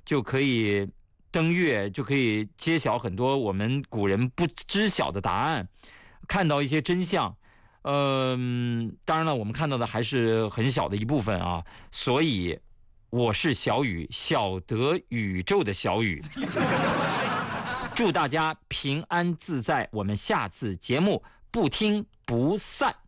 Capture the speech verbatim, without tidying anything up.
就可以登月，就可以揭晓很多我们古人不知晓的答案，看到一些真相。嗯、呃，当然了，我们看到的还是很小的一部分啊，所以我是小雨，晓得宇宙的小雨。祝大家平安自在，我们下次节目不听不散。